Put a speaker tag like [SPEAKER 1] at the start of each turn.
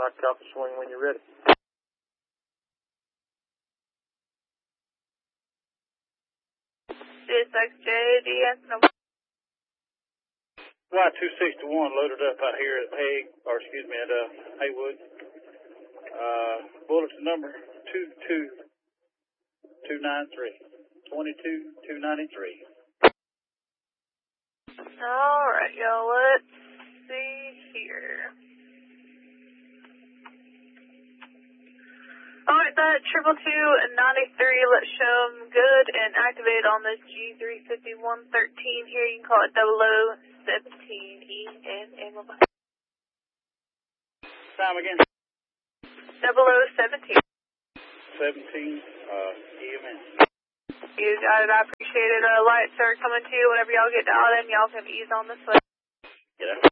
[SPEAKER 1] copy, swing when you're ready.
[SPEAKER 2] CSXJDS, no.
[SPEAKER 1] Y261 loaded up out here at Haywood. Bulletin number 22293.
[SPEAKER 2] Alright, y'all, let's see here. Alright, that 22293, let's show them good and activate on this G35113 here. You can call it 0017 mobile.
[SPEAKER 1] Time again?
[SPEAKER 2] 0017.
[SPEAKER 1] 17, EMS.
[SPEAKER 2] You got it, I appreciate it. Lights are coming to you. Whenever y'all get dialed in, y'all can ease on this way.
[SPEAKER 1] Get out.